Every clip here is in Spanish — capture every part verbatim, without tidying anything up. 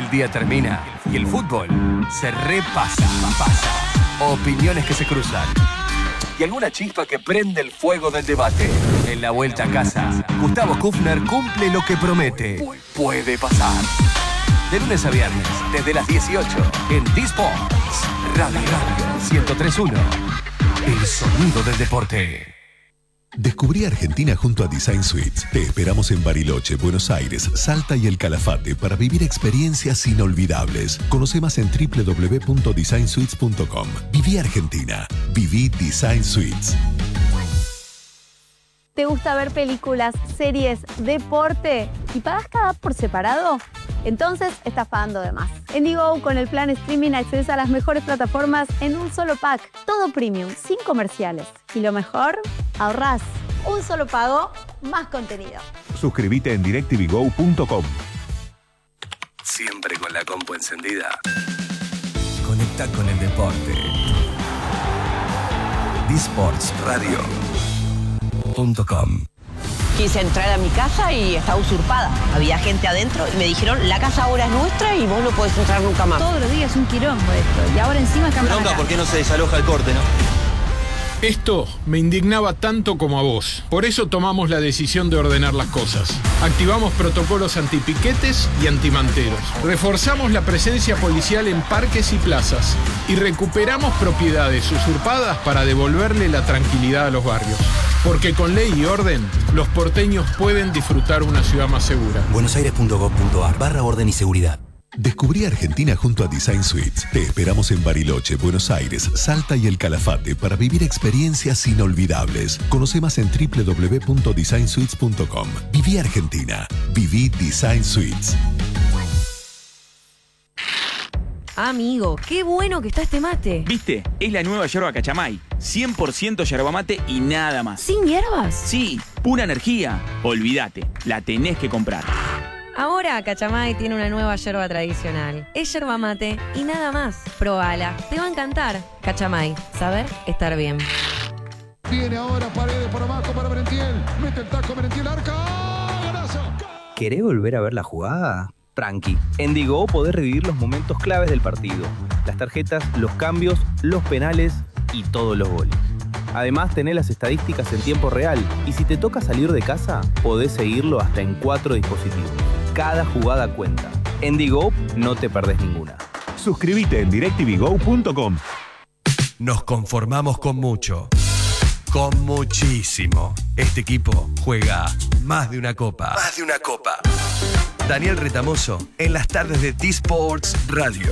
El día termina y el fútbol se repasa, pasa. Opiniones que se cruzan y alguna chispa que prende el fuego del debate. En la vuelta a casa, Gustavo Kufner cumple lo que promete. Puede pasar. De lunes a viernes, desde las dieciocho, en D-Sports Radio ciento tres punto uno. El sonido del deporte. Descubrí Argentina junto a Design Suites. Te esperamos en Bariloche, Buenos Aires, Salta y El Calafate para vivir experiencias inolvidables. Conoce más en doble u doble u doble u punto design suites punto com. Viví Argentina. Viví Design Suites. ¿Te gusta ver películas, series, deporte y pagas cada app por separado? Entonces estás pagando de más. En Digo, con el plan streaming accedes a las mejores plataformas en un solo pack. Todo premium, sin comerciales. Y lo mejor, ahorrás. Un solo pago, más contenido. Suscríbete en direct t v go punto com. Siempre con la compu encendida. Conecta con el deporte. D-Sports Radio punto com. Quise entrar a mi casa y estaba usurpada. Había gente adentro y me dijeron, la casa ahora es nuestra y vos no podés entrar nunca más. Todos los días un quilombo esto. Y ahora encima están para acá. ¿Por qué no se desaloja el corte, no? Esto me indignaba tanto como a vos. Por eso tomamos la decisión de ordenar las cosas. Activamos protocolos antipiquetes y antimanteros. Reforzamos la presencia policial en parques y plazas. Y recuperamos propiedades usurpadas para devolverle la tranquilidad a los barrios. Porque con ley y orden, los porteños pueden disfrutar una ciudad más segura. buenosaires punto gov punto ar barra orden y seguridad. Descubrí Argentina junto a Design Suites. Te esperamos en Bariloche, Buenos Aires, Salta y El Calafate para vivir experiencias inolvidables. Conoce más en doble u doble u doble u punto design suites punto com. Viví Argentina. Viví Design Suites. Amigo, qué bueno que está este mate. ¿Viste? Es la nueva yerba Cachamay. cien por ciento yerba mate y nada más. ¿Sin hierbas? Sí, pura energía. Olvídate, la tenés que comprar. Ahora Cachamay tiene una nueva yerba tradicional. Es yerba mate y nada más. Probala, te va a encantar. Cachamay, saber estar bien. Viene ahora Paredes por abajo para Merentiel. Mete el taco Merentiel, arca. ¡Golazo! ¿Querés volver a ver la jugada? Tranqui. En Digo podés revivir los momentos claves del partido. Las tarjetas, los cambios, los penales y todos los goles. Además, tenés las estadísticas en tiempo real. Y si te toca salir de casa, podés seguirlo hasta en cuatro dispositivos. Cada jugada cuenta. En Digo no te perdés ninguna. Suscríbete en direct t v go punto com. Nos conformamos con mucho. Con muchísimo. Este equipo juega más de una copa. Más de una copa. Daniel Retamoso en las tardes de D-Sports Radio.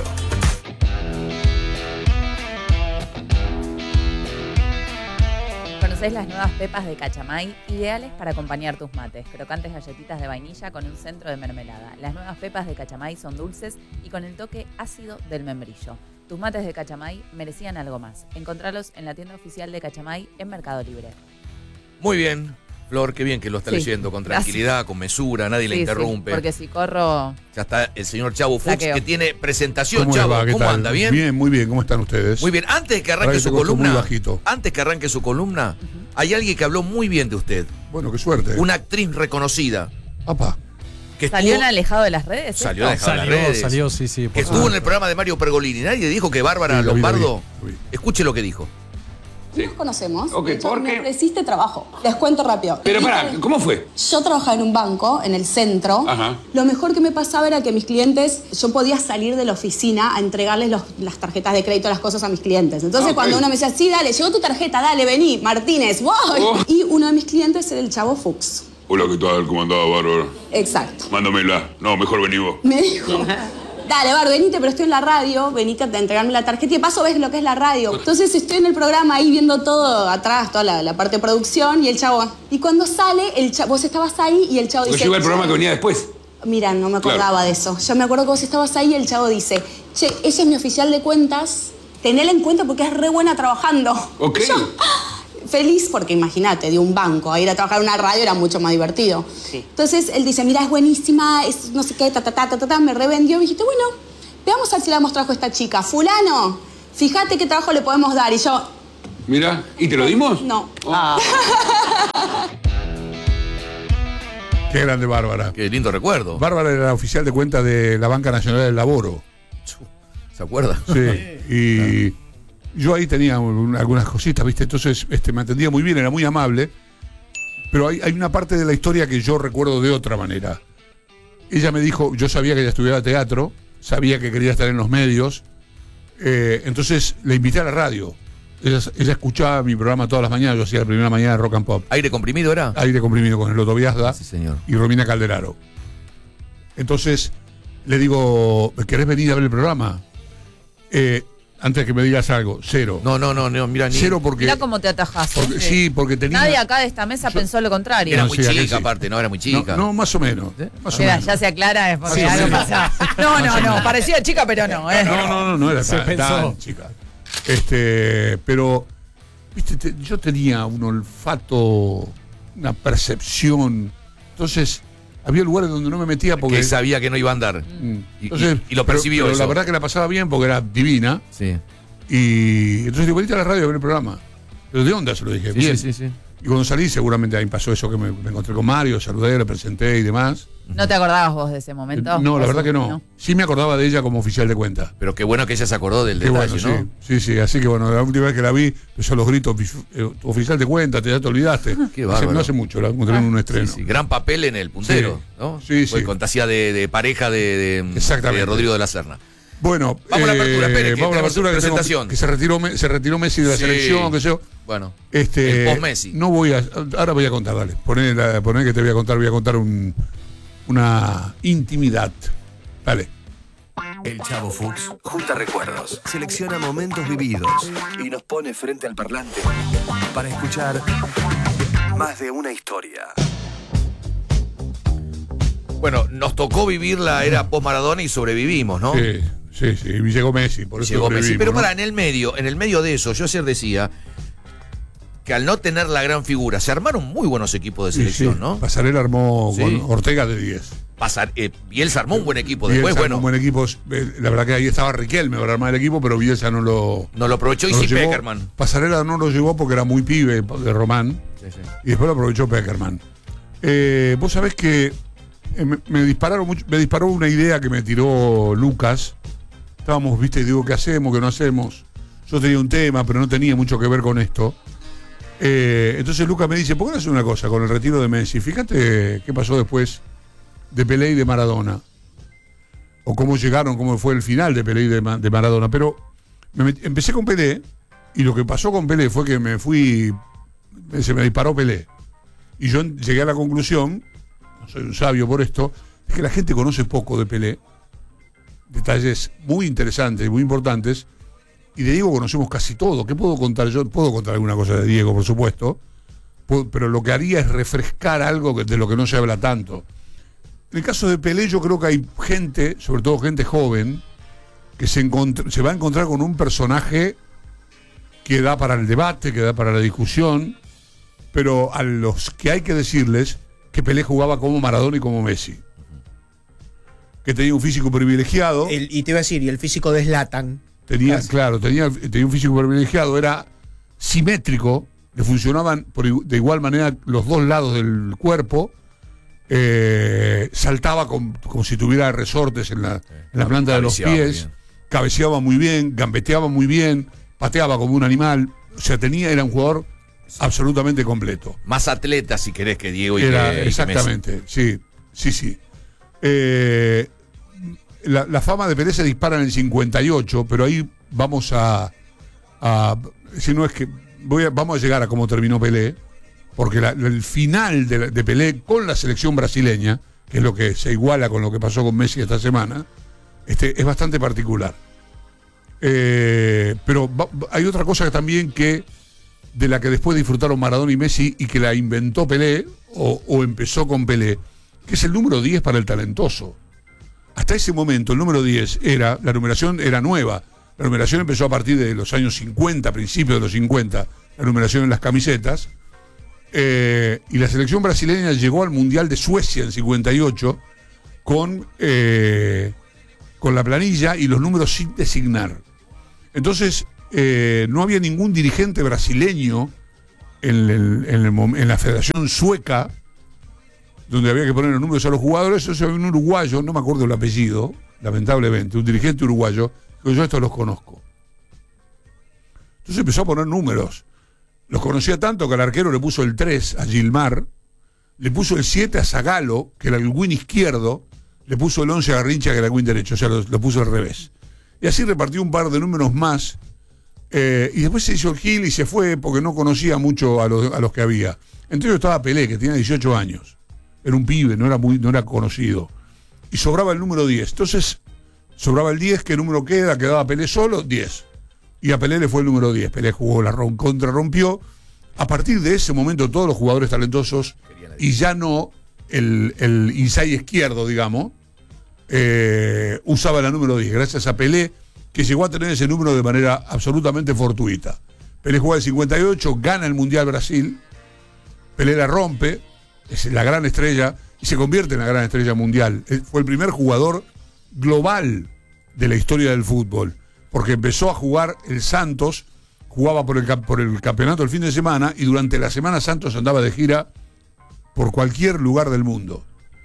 ¿Conocés las nuevas pepas de Cachamay? Ideales para acompañar tus mates. Crocantes galletitas de vainilla con un centro de mermelada. Las nuevas pepas de Cachamay son dulces y con el toque ácido del membrillo. Tus mates de Cachamay merecían algo más. Encontralos en la tienda oficial de Cachamay en Mercado Libre. Muy bien, Flor, qué bien que lo está Sí, leyendo con tranquilidad, gracias. con mesura, nadie le Sí, interrumpe. sí, porque si corro... Ya está el señor Chavo Fuchs, Saqueo. que tiene presentación. ¿Cómo le Chavo, va? ¿Qué ¿cómo tal? anda? ¿Bien? Bien, muy bien. ¿Cómo están ustedes? Muy bien. Antes de que arranque Trae su tu costo columna, muy bajito. antes que arranque su columna, hay alguien que habló muy bien de usted. Bueno, qué suerte. Una actriz reconocida. Papá. Que ¿Salió estuvo- en alejado de las redes? Salió esto? alejado de las redes. Salió, sí, sí. por Que estuvo favor. en el programa de Mario Pergolini. Nadie dijo que Bárbara Sí, lo vi, lo vi, Lombardo. lo vi. Escuche lo que dijo. Nos conocemos. Ok, De hecho, ¿por me qué? ofreciste trabajo. Les cuento rápido. Pero pará, ¿cómo fue? Yo trabajaba en un banco, en el centro. Ajá. Lo mejor que me pasaba era que mis clientes, yo podía salir de la oficina a entregarles los- las tarjetas de crédito, las cosas a mis clientes. Entonces, Ah, ok. cuando uno me decía, sí, dale, llegó tu tarjeta, dale, vení, Martínez, wow. Oh. Y uno de mis clientes era el Chavo Fuchs. Hola, ¿qué tal? ¿Cómo andaba, Bárbara? Exacto. Mándamela. No, mejor vení vos. Me dijo, dale, Bar, venite, pero estoy en la radio, venite a entregarme la tarjeta y de paso ves lo que es la radio. Entonces estoy en el programa ahí viendo todo atrás, toda la, la parte de producción y el chavo. Y cuando sale, el chavo, vos estabas ahí y el chavo Vos dice... llegó el programa que venía después. Mira, no me acordaba Claro. de eso. Yo me acuerdo que vos estabas ahí y el chavo dice, che, ella es mi oficial de cuentas, tenela en cuenta porque es re buena trabajando. Ok. Yo, ¡ah! Feliz porque imagínate, de un banco a ir a trabajar en una radio era mucho más divertido. Entonces él dice, mira, es buenísima, es no sé qué, ta, ta, ta, ta, ta, ta, me revendió. Y dijiste, bueno, veamos a ver si le damos trabajo a esta chica. Fulano, fíjate qué trabajo le podemos dar. Y yo, Mira, ¿y te lo dimos? no. Qué Qué grande Bárbara. Qué lindo recuerdo. Bárbara era la oficial de cuenta de la Banca Nacional del Laboro. ¿Se acuerda? Sí. Y yo ahí tenía un, algunas cositas, ¿viste? Entonces este, me atendía muy bien, era muy amable. Pero hay, hay una parte de la historia que yo recuerdo de otra manera. Ella me dijo, yo sabía que ella estudiaba teatro, sabía que quería estar en los medios, eh, entonces le invité a la radio. Ella, ella escuchaba mi programa todas las mañanas, yo hacía la primera mañana de Rock and Pop. ¿Aire comprimido era? Aire comprimido con el Loto Biasda, sí, señor. Y Romina Calderaro. Entonces le digo, ¿querés venir a ver el programa? Eh, antes de que me digas algo, cero. No, no, no, no mira, ni... Cero porque... Mirá cómo te atajás. Porque, sí, porque tenía... Nadie acá de esta mesa yo, pensó lo contrario. Era no, muy sí, chica, sí. aparte, ¿no? Era muy chica. No, no más o menos. ¿Eh? Más o Mira, menos. ya se aclara, es porque Más o algo menos. pasó. No, no, no, parecía chica, pero no. ¿eh? No, no, no, no era Se tan, pensó. tan chica. Este, pero, viste, te, yo tenía un olfato, una percepción. Entonces, había lugares donde no me metía porque... Que sabía que no iba a andar. Mm. Y, Entonces, y, y lo percibió pero, pero eso. la verdad que la pasaba bien porque era divina. Sí. Y entonces digo, venite a la radio a ver el programa. Pero ¿de onda? Se lo dije. Sí, bien. sí, sí, sí. Y cuando salí, seguramente ahí pasó eso que me, me encontré con Mario, saludé, le presenté y demás. ¿No te acordabas vos de ese momento? No, la ¿Vos verdad que no. no? Sí me acordaba de ella como oficial de cuenta. Pero qué bueno que ella se acordó del Qué detalle, bueno, ¿no? sí, sí, sí. Así que bueno, la última vez que la vi, empezó los gritos, eh, oficial de cuenta, te, ya te olvidaste. Qué Hace- bárbaro. no hace mucho, la encontré en un estreno. Sí, sí. Gran papel en el puntero, Sí. ¿no? Sí, Fue sí. fantasía de, de pareja de, de, Exactamente. de Rodrigo de la Serna. Bueno, Vamos a la apertura, espere, que vamos a la tenemos apertura que, tengo- presentación. que se retiró Me- se retiró Messi de la Sí. selección, que sé yo. Bueno, Este, el post-Messi. No voy a. Ahora voy a contar, dale. Poné, la- poné que te voy a contar, voy a contar un, una intimidad. Dale. El Chavo Fuchs junta recuerdos, selecciona momentos vividos y nos pone frente al parlante para escuchar más de una historia. Bueno, nos tocó vivir la era post-Maradona y sobrevivimos, ¿no? Sí, sí, sí. Y llegó Messi, por eso Llegó Messi. sobrevivimos, Pero ¿no? para, en el medio, en el medio de eso, yo ayer decía que al no tener la gran figura, se armaron muy buenos equipos de Sí, selección, sí. ¿no? Pasarela armó Sí. con Ortega de diez. Pasar, eh, Bielsa armó un buen equipo. Bielsa Después, armó bueno, un buen equipo. Eh, La verdad que ahí estaba Riquelme para armar el equipo, pero Bielsa no lo. no lo aprovechó y no lo sí llevó. Peckerman. Pasarela no lo llevó porque era muy pibe de Román. Sí, sí. Y después lo aprovechó Peckerman. Eh, Vos sabés que eh, me, me dispararon mucho, me disparó una idea que me tiró Lucas. Estábamos, viste, digo, ¿qué hacemos? ¿Qué no hacemos? Yo tenía un tema, pero no tenía mucho que ver con esto. Eh, entonces Lucas me dice, ¿por qué no haces una cosa con el retiro de Messi? Fíjate qué pasó después de Pelé y de Maradona. O cómo llegaron, cómo fue el final de Pelé y de, Ma- de Maradona. Pero me met- empecé con Pelé, y lo que pasó con Pelé fue que me fui, se me disparó Pelé. Y yo en- llegué a la conclusión, no soy un sabio por esto, es que la gente conoce poco de Pelé, detalles muy interesantes, muy importantes, y de Diego conocemos casi todo. ¿Qué puedo contar yo? Puedo contar alguna cosa de Diego, por supuesto, puedo- pero lo que haría es refrescar algo que- de lo que no se habla tanto. En el caso de Pelé yo creo que hay gente, sobre todo gente joven, que se, encontr- se va a encontrar con un personaje que da para el debate, que da para la discusión, pero a los que hay que decirles que Pelé jugaba como Maradona y como Messi. Que tenía un físico privilegiado. El- y te iba a decir, y el físico de Zlatan. Tenía, Casi. claro, tenía, tenía un físico privilegiado, era simétrico, le funcionaban por igu- de igual manera los dos lados del cuerpo, eh, saltaba con- como si tuviera resortes en la, en la planta de los Cabeceaba muy pies, bien. cabeceaba muy bien, gambeteaba muy bien, pateaba como un animal, o sea, tenía, era un jugador absolutamente completo. Más atleta, si querés, que Diego y Era, que, y que exactamente, sí, sí, sí. Eh, la, la fama de Pelé se dispara en el cincuenta y ocho, pero ahí vamos a, a si no es que voy a- vamos a llegar a cómo terminó Pelé, porque la- el final de, la- de Pelé con la selección brasileña, que es lo que se iguala con lo que pasó con Messi esta semana, este, es bastante particular. Eh, pero va- va- hay otra cosa que también que de la que después disfrutaron Maradona y Messi y que la inventó Pelé o, o empezó con Pelé, que es el número diez para el talentoso. Hasta ese momento el número diez era, la numeración era nueva. La numeración empezó a partir de los años cincuenta, principios de los cincuenta, la numeración en las camisetas. Eh, y la selección brasileña llegó al Mundial de Suecia en cincuenta y ocho con, eh, con la planilla y los números sin designar. Entonces, eh, no había ningún dirigente brasileño en, el- en el mom- en la Federación Sueca donde había que poner los números a los jugadores. Eso es un uruguayo, no me acuerdo el apellido, lamentablemente, un dirigente uruguayo, que yo estos los conozco. Entonces empezó a poner números. Los conocía tanto que al arquero le puso el tres a Gilmar, le puso el siete a Zagalo, que era el win izquierdo, le puso el once a Garrincha, que era el win derecho, o sea, lo, lo puso al revés. Y así repartió un par de números más, eh, y después se hizo el gil y se fue porque no conocía mucho a los, a los que había. Entre ellos estaba Pelé, que tenía dieciocho años. Era un pibe, no era, muy, no era conocido. Y sobraba el número diez. Entonces, sobraba el diez, ¿qué número queda? Quedaba Pelé solo, diez. Y a Pelé le fue el número diez. Pelé jugó la ron, contrarrompió. A partir de ese momento, todos los jugadores talentosos, y ya no el, el inside izquierdo, digamos, eh, usaba la número diez. Gracias a Pelé, que llegó a tener ese número de manera absolutamente fortuita. Pelé juega el cincuenta y ocho, gana el Mundial Brasil. Pelé la rompe, es la gran estrella, y se convierte en la gran estrella mundial. Fue el primer jugador global de la historia del fútbol, porque empezó a jugar el Santos, jugaba por el, por el campeonato el fin de semana, y durante la semana Santos andaba de gira por cualquier lugar del mundo.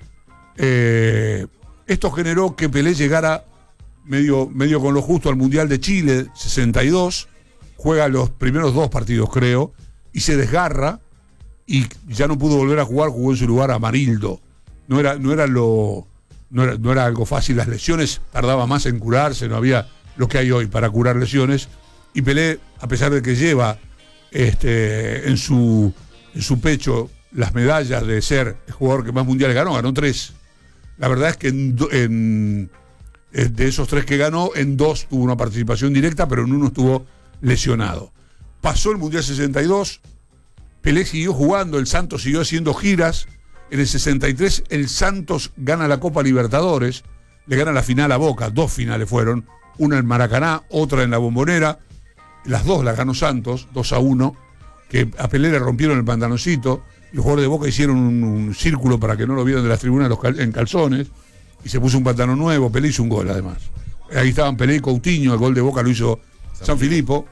Eh, esto generó que Pelé llegara medio, medio con lo justo al Mundial de Chile, sesenta y dos, juega los primeros dos partidos, creo, y se desgarra, y ya no pudo volver a jugar, jugó en su lugar Amarildo. No era, no era lo, no era, no era algo fácil, las lesiones tardaba más en curarse, no había lo que hay hoy para curar lesiones, y Pelé, a pesar de que lleva este, en, su, en su pecho las medallas de ser el jugador que más mundiales ganó, ganó tres. La verdad es que en, en, de esos tres que ganó, en dos tuvo una participación directa, pero en uno estuvo lesionado. Pasó el Mundial sesenta y dos, Pelé siguió jugando, el Santos siguió haciendo giras. En el sesenta y tres el Santos gana la Copa Libertadores, le gana la final a Boca, dos finales fueron, una en Maracaná, otra en la Bombonera, las dos las ganó Santos, dos a uno, que a Pelé le rompieron el pantaloncito, los jugadores de Boca hicieron un, un círculo para que no lo vieran de las tribunas los cal, en calzones, y se puso un pantalón nuevo, Pelé hizo un gol además. Ahí estaban Pelé y Coutinho, el gol de Boca lo hizo San, San Filipo.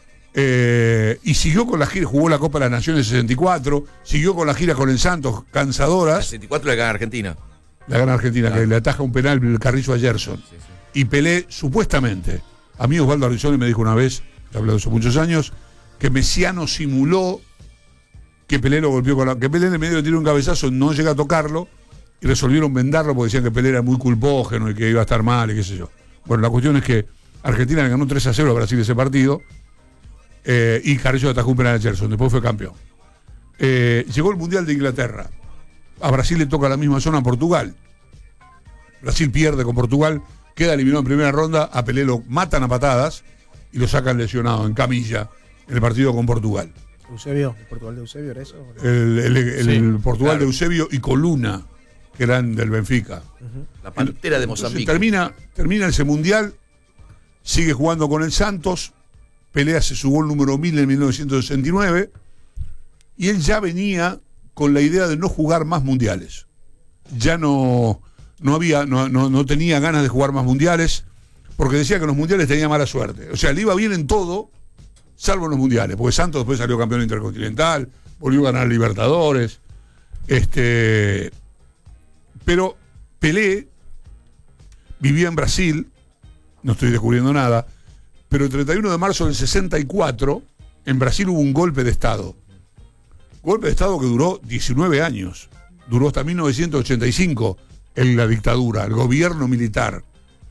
Eh, y siguió con la gira, jugó la Copa de las Naciones sesenta y cuatro, siguió con la gira con el Santos, cansadoras. sesenta y cuatro la gana Argentina. La gana Argentina, claro, que le ataja un penal el Carrillo a Gerson. Sí, sí. Y Pelé, supuestamente, a mí Osvaldo Arrizoni me dijo una vez, he hablado de eso muchos años, que Messiano simuló que Pelé lo golpeó con la. Que Pelé en el medio le tiró un cabezazo, no llega a tocarlo, y resolvieron vendarlo porque decían que Pelé era muy culpógeno y que iba a estar mal y qué sé yo. Bueno, la cuestión es que Argentina le ganó tres a cero a Brasil ese partido. Eh, y Carrillo atajó un penal a Gerson, después fue campeón. Eh, llegó el Mundial de Inglaterra. A Brasil le toca la misma zona a Portugal. Brasil pierde con Portugal, queda eliminado en primera ronda, a Pelé lo matan a patadas y lo sacan lesionado en camilla en el partido con Portugal. Eusebio, ¿el Portugal de Eusebio era eso? El, el, el, Sí, el Portugal claro. de Eusebio y Coluna, que eran del Benfica. Uh-huh. La Pantera de Entonces, Mozambique. termina, termina ese Mundial, sigue jugando con el Santos. Pelé hace su gol número mil en mil novecientos sesenta y nueve, y él ya venía con la idea de no jugar más mundiales. Ya no, no había, no, no, no tenía ganas de jugar más mundiales, porque decía que en los mundiales tenía mala suerte. O sea, le iba bien en todo, salvo en los mundiales, porque Santos después salió campeón intercontinental, volvió a ganar Libertadores. Este, pero Pelé vivía en Brasil, no estoy descubriendo nada, pero el treinta y uno de marzo del sesenta y cuatro, en Brasil hubo un golpe de Estado. Golpe de Estado que duró diecinueve años. Duró hasta mil novecientos ochenta y cinco en la dictadura, el gobierno militar.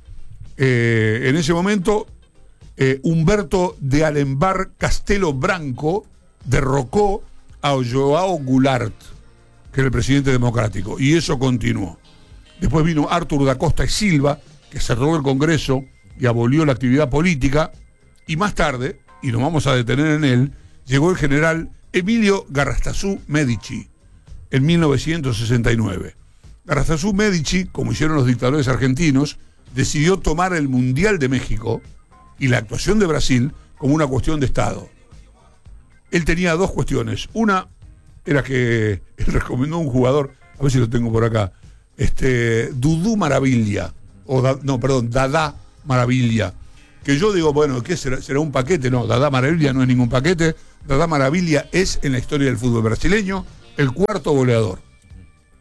Eh, en ese momento, eh, Humberto de Alembar Castelo Branco derrocó a João Goulart, que era el presidente democrático, y eso continuó. Después vino Artur da Costa y Silva, que cerró el Congreso y abolió la actividad política, y más tarde, y nos vamos a detener en él, llegó el general Emilio Garrastazu Medici, en mil novecientos sesenta y nueve. Garrastazu Medici, como hicieron los dictadores argentinos, decidió tomar el Mundial de México y la actuación de Brasil como una cuestión de Estado. Él tenía dos cuestiones. Una era que él recomendó a un jugador, a ver si lo tengo por acá, este, Dudú Maravilla, o da, no, perdón, Dada Maravilla, que yo digo, bueno, ¿qué será? ¿Será un paquete? No, Dada Maravilla no es ningún paquete. Dada Maravilla es, en la historia del fútbol brasileño, el cuarto goleador.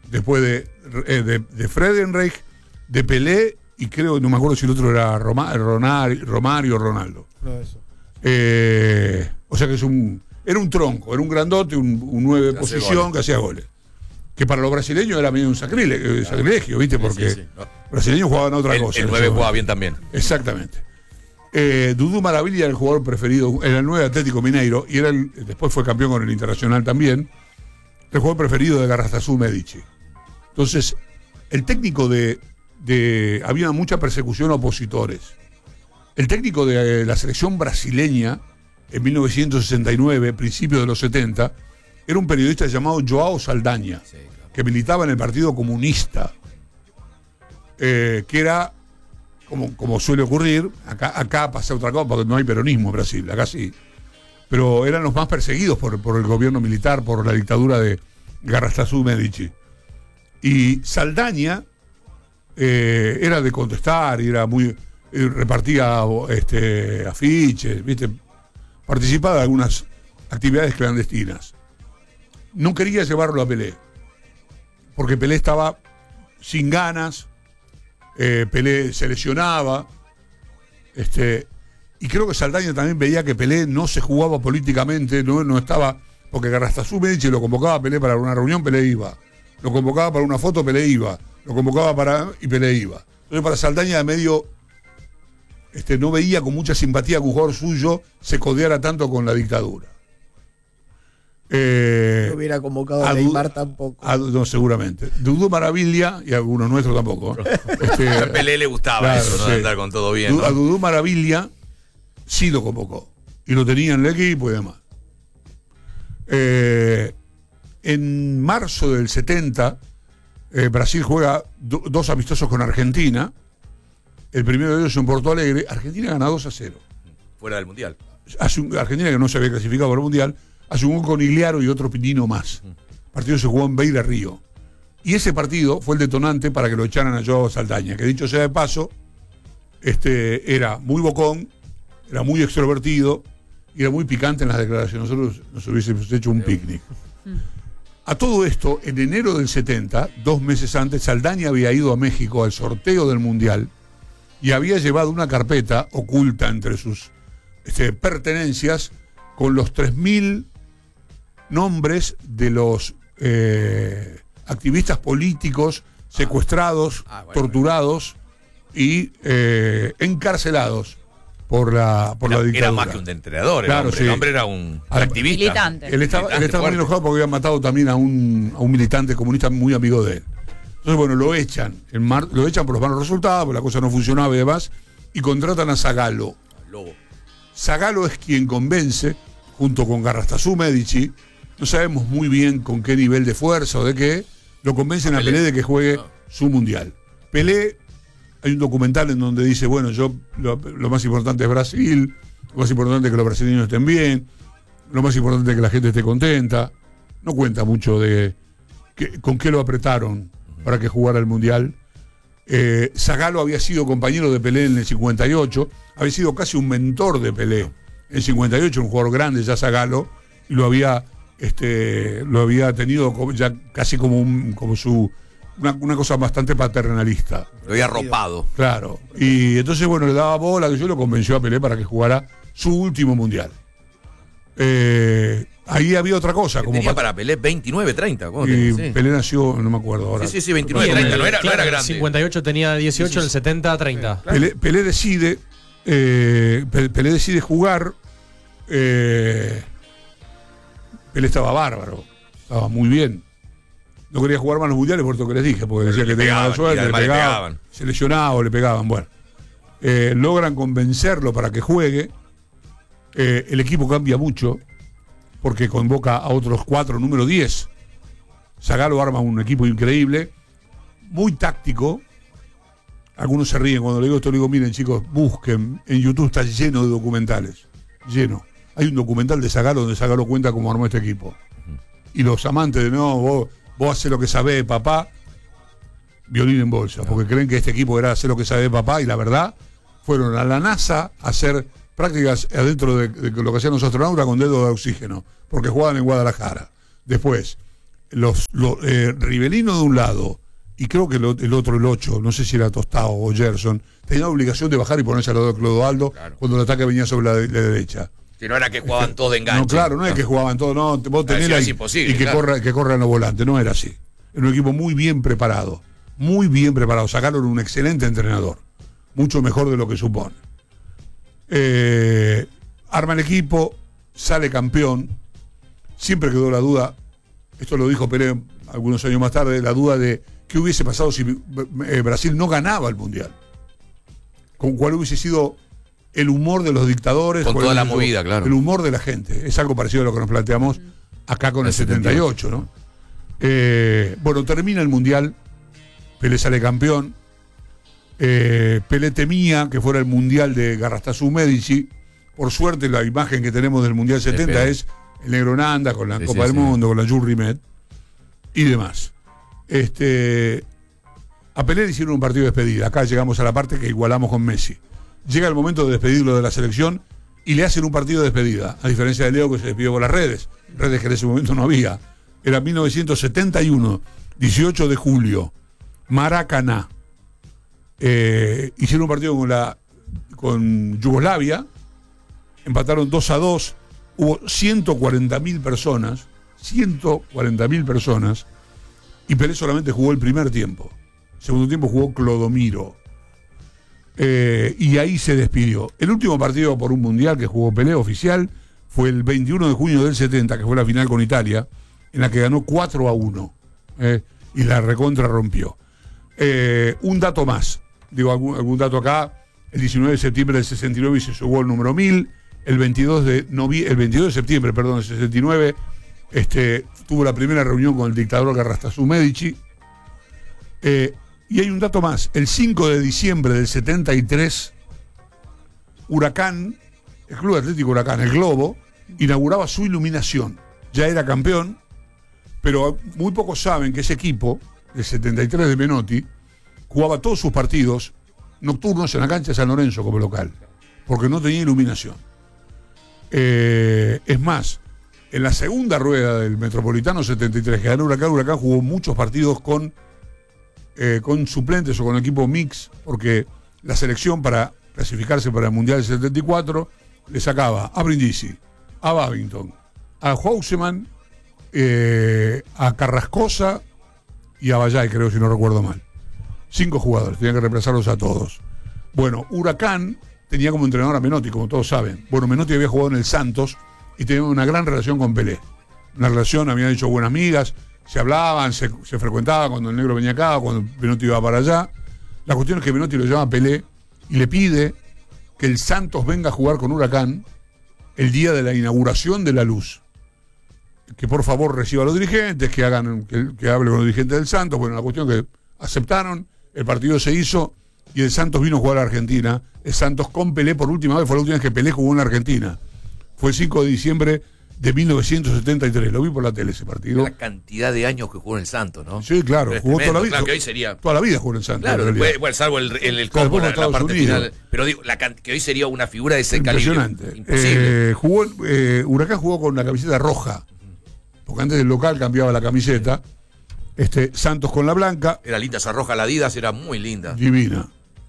después de, eh, de, de Friedenreich, de Pelé, y creo, no me acuerdo si el otro era Roma, Ronario, Romario o Ronaldo. No, eso. Eh, o sea que es un era un tronco, era un grandote, un, un nueve de posición goles. que hacía goles. Que para los brasileños era medio un sacrilegio, claro. sacrilegio ¿viste? Porque sí, sí, sí. No. Los brasileños jugaban otra el, cosa. El nueve jugaba bien también. Exactamente. Eh, Dudú Maravilla era el jugador preferido, era el nueve Atlético Mineiro, y era el, después fue campeón con el Internacional también, el jugador preferido de Garrastazu Medici. Entonces, el técnico de, de... Había mucha persecución a opositores. El técnico de la selección brasileña, en mil novecientos sesenta y nueve, principios de los setenta, era un periodista llamado Joao Saldaña, sí, claro. que militaba en el Partido Comunista, eh, que era... Como, como suele ocurrir, acá, acá pasa otra cosa, porque no hay peronismo en Brasil, acá sí. Pero eran los más perseguidos por, por el gobierno militar, por la dictadura de Garrastazu Medici. Y Saldaña eh, era de contestar, y era muy eh, repartía este, afiches, ¿viste? Participaba de algunas actividades clandestinas. No quería llevarlo a Pelé, porque Pelé estaba sin ganas. Eh, Pelé se lesionaba, este, y creo que Saldaña también veía que Pelé no se jugaba políticamente, no, no estaba, porque Garrastazu Medici lo convocaba a Pelé para una reunión, Pelé iba, lo convocaba para una foto, Pelé iba, lo convocaba para y Pelé iba. Entonces para Saldaña de medio este, no veía con mucha simpatía que un jugador suyo se codeara tanto con la dictadura. Eh, no hubiera convocado a Neymar tampoco. A, no, seguramente. Dudú Maravilla, y a algunos nuestros tampoco. Este, a Pelé le gustaba claro, eso, ¿no? Sí. Andar con todo bien. ¿No? A Dudú Maravilla sí lo convocó. Y lo tenía en el equipo y demás. Eh, en marzo del setenta, eh, Brasil juega do, dos amistosos con Argentina. El primero de ellos en Porto Alegre. Argentina gana dos a cero. Fuera del Mundial. Hace un, Argentina que no se había clasificado para el Mundial. Hace un gol con Igliaro y otro Pinino más. El partido se jugó en Beira Río. Y ese partido fue el detonante para que lo echaran a Joao Saldaña, que dicho sea de paso, este, era muy bocón, era muy extrovertido y era muy picante en las declaraciones. Nosotros nos hubiésemos hecho un picnic. A todo esto, en enero del setenta, dos meses antes, Saldaña había ido a México al sorteo del Mundial y había llevado una carpeta oculta entre sus este, pertenencias con los tres mil nombres de los eh, activistas políticos secuestrados, ah, bueno, torturados bueno. y eh, encarcelados por la, por era, la dictadura. Era más que un entrenador, claro, el, hombre. Sí. el hombre era un Al, activista. Militante. Él estaba, militante él estaba muy enojado porque habían matado también a un, a un militante comunista muy amigo de él. Entonces, bueno, lo echan. En mar, lo echan por los malos resultados, porque la cosa no funcionaba y demás, y contratan a Zagallo. Lobo. Zagallo es quien convence, junto con Garrastazu Medici, no sabemos muy bien con qué nivel de fuerza o de qué, lo convencen a Pelé, a Pelé de que juegue no. su mundial. Pelé, hay un documental en donde dice, bueno, yo lo, lo más importante es Brasil, lo más importante es que los brasileños estén bien, lo más importante es que la gente esté contenta. No cuenta mucho de que, con qué lo apretaron para que jugara el mundial. Eh, Zagallo había sido compañero de Pelé en el cincuenta y ocho, había sido casi un mentor de Pelé. En el cincuenta y ocho, un jugador grande ya Zagallo, y lo había, este, lo había tenido ya casi como, un, como su una, una cosa bastante paternalista. Lo había arropado. Claro. Y entonces, bueno, le daba bola, que yo lo convenció a Pelé para que jugara su último mundial. Eh, ahí había otra cosa. Como tenía para Pelé veintinueve, treinta. Y sí. Pelé nació, no me acuerdo ahora. Sí, sí, sí, veintinueve, treinta, no era, claro, no era grande. En el cincuenta y ocho tenía dieciocho, sí, sí, en el setenta, treinta. Claro. Pelé, Pelé decide, eh, Pelé decide jugar. Eh, Pelé estaba bárbaro, estaba muy bien. No quería jugar más los mundiales por lo que les dije, porque decía que tenía mala suerte, le pegaban, le pegaban, se lesionaba o le pegaban. Bueno, eh, logran convencerlo para que juegue. Eh, el equipo cambia mucho, porque convoca a otros cuatro, número diez. Zagallo arma un equipo increíble, muy táctico. Algunos se ríen cuando le digo esto, le digo, miren chicos, busquen, en YouTube está lleno de documentales, lleno. Hay un documental de Zagallo donde Zagallo cuenta cómo armó este equipo. Uh-huh. Y los amantes de, no, vos, vos hacés lo que sabés, papá, violín en bolsa, no. Porque creen que este equipo era hacer lo que sabés, papá, y la verdad, fueron a la NASA a hacer prácticas adentro de, de lo que hacían los astronautas con dedos de oxígeno, porque jugaban en Guadalajara. Después, los, los eh, Rivelino de un lado y creo que el, el otro, el ocho, no sé si era Tostao o Gerson, tenía la obligación de bajar y ponerse al lado de Clodoaldo claro. cuando el ataque venía sobre la, la derecha. Que no era que jugaban todo de enganche. No, claro, no es que jugaban todo, no, vos tenés la, y, imposible, y que, claro. corra, que corran los volantes, no era así. Era un equipo muy bien preparado, muy bien preparado. Sacaron un excelente entrenador, mucho mejor de lo que supone. Eh, arma el equipo, sale campeón. Siempre quedó la duda, esto lo dijo Pelé algunos años más tarde, la duda de qué hubiese pasado si eh, Brasil no ganaba el Mundial. Con cuál hubiese sido el humor de los dictadores. Con toda la movida, claro. El humor de la gente. Es algo parecido a lo que nos planteamos acá con el, el setenta y ocho, ¿no? Eh, bueno, termina el Mundial, Pelé sale campeón. Eh, Pelé temía que fuera el Mundial de Garrastazu Medici. Por suerte, la imagen que tenemos del Mundial setenta es el negro Nanda con la sí, Copa sí, del sí. Mundo, con la Jules Rimet y demás. Este, a Pelé le hicieron un partido de despedida. Acá llegamos a la parte que igualamos con Messi. Llega el momento de despedirlo de la selección y le hacen un partido de despedida, a diferencia de Leo que se despidió por las redes, redes que en ese momento no había. Era mil novecientos setenta y uno, dieciocho de julio, Maracaná. Eh, hicieron un partido con, la, con Yugoslavia, empataron dos a dos, hubo ciento cuarenta mil personas, ciento cuarenta mil personas, y Pelé solamente jugó el primer tiempo. Segundo tiempo jugó Clodomiro. Eh, y ahí se despidió. El último partido por un mundial que jugó Pelé oficial fue el veintiuno de junio del setenta, que fue la final con Italia, en la que ganó cuatro a uno eh, y la recontra rompió. Eh, un dato más, digo algún, algún dato acá, el diecinueve de septiembre del sesenta y nueve se jugó el número mil, el veintidós de, novie- el veintidós de septiembre perdón, del sesenta y nueve este, tuvo la primera reunión con el dictador Garrastazu Medici. Eh, Y hay un dato más, el cinco de diciembre del setenta y tres, Huracán, el Club Atlético Huracán, el Globo, inauguraba su iluminación. Ya era campeón, pero muy pocos saben que ese equipo, el setenta y tres de Menotti, jugaba todos sus partidos nocturnos en la cancha de San Lorenzo como local, porque no tenía iluminación. Eh, es más, en la segunda rueda del Metropolitano setenta y tres, que ganó Huracán, Huracán jugó muchos partidos con... Eh, con suplentes o con equipo mix, porque la selección para clasificarse para el Mundial del setenta y cuatro le sacaba a Brindisi, a Babington, a Houseman, eh, a Carrascosa y a Vallay, creo, si no recuerdo mal. Cinco jugadores, tenían que reemplazarlos a todos. Bueno, Huracán tenía como entrenador a Menotti, como todos saben. Bueno, Menotti había jugado en el Santos y tenía una gran relación con Pelé. Una relación, habían hecho buenas amigas, se hablaban, se, se frecuentaban cuando el negro venía acá, cuando Menotti iba para allá. La cuestión es que Menotti lo llama a Pelé y le pide que el Santos venga a jugar con Huracán el día de la inauguración de la luz. Que por favor reciba a los dirigentes, que hagan, que, que hable con los dirigentes del Santos. Bueno, la cuestión que aceptaron, el partido se hizo y el Santos vino a jugar a Argentina. El Santos con Pelé por última vez, fue la última vez que Pelé jugó en la Argentina. Fue el cinco de diciembre de mil novecientos setenta y tres, lo vi por la tele ese partido. La cantidad de años que jugó en el Santos, ¿no? Sí, claro, pero jugó tremendo, toda la vida. Claro, que hoy sería... Toda la vida jugó en el Santos. Claro, en después, bueno, salvo el, el, el claro, combo, la, la parte Unidos. final. Pero digo, la, que hoy sería una figura de ese impresionante. Calibre. Imposible. Eh, jugó, eh, Huracán jugó con la camiseta roja, porque antes del local cambiaba la camiseta. Este, Santos con la blanca. Era linda esa roja, la Adidas era muy linda. Divina.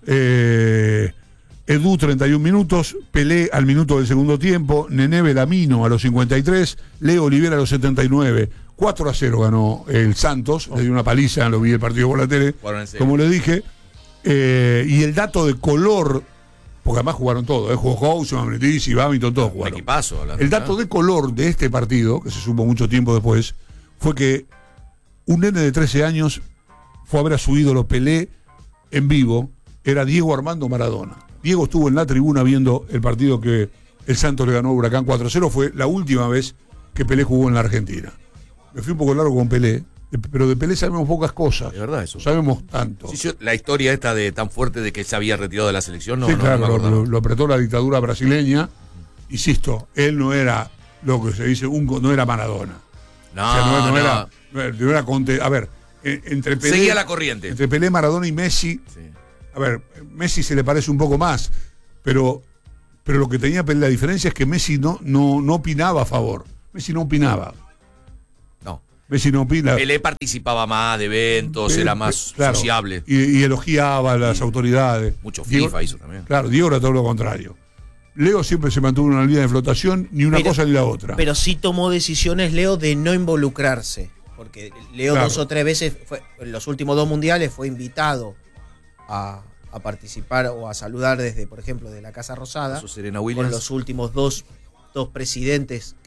Eh, Edu, treinta y un minutos, Pelé al minuto del segundo tiempo, Nené Belamino a los cincuenta y tres, Leo Olivera a los setenta y nueve. cuatro a cero ganó el Santos, oh. le dio una paliza, lo vi el partido por la tele, como le dije. Eh, y el dato de color, porque además jugaron todos, ¿eh? jugó Houseman, Brindisi, Babington, todos jugaron. Equipazo, el dato de color de este partido, que se supo mucho tiempo después, fue que un nene de trece años fue a ver a su ídolo Pelé en vivo, era Diego Armando Maradona. Diego estuvo en la tribuna viendo el partido que el Santos le ganó a Huracán cuatro a cero. Fue la última vez que Pelé jugó en la Argentina. Me fui un poco largo con Pelé, pero de Pelé sabemos pocas cosas. De verdad eso. Sabemos tanto. Sí, yo, la historia esta de tan fuerte de que se había retirado de la selección, no, sí, no, claro, no lo, lo apretó la dictadura brasileña. Insisto, él no era lo que se dice, un, no era Maradona. No, o sea, no, no, no. Era, no era, no era Conte. A ver, entre Pelé... Seguía la corriente. Entre Pelé, Maradona y Messi... Sí. A ver, Messi se le parece un poco más, pero, pero lo que tenía la diferencia es que Messi no, no, no opinaba a favor. Messi no opinaba. No. Messi no opina. Pelé participaba más de eventos, Pelé, era más claro, sociable. Y, y elogiaba a las Sí. autoridades. Mucho Diego- FIFA hizo también. Claro, Diego era todo lo contrario. Leo siempre se mantuvo en una línea de flotación, ni una Pero- cosa ni la otra. Pero sí tomó decisiones, Leo, de no involucrarse. Porque Leo Claro. dos o tres veces, fue, en los últimos dos mundiales, fue invitado a, a participar o a saludar desde, por ejemplo, de la Casa Rosada. Eso, Serena Con Williams. los últimos dos, dos presidentes